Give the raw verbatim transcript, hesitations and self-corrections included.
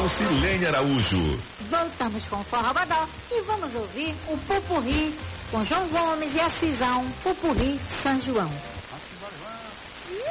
com Silene Araújo. Voltamos com o Forró Bodó e vamos ouvir o Pupurri com João Gomes e a Cisão Pupurri São João.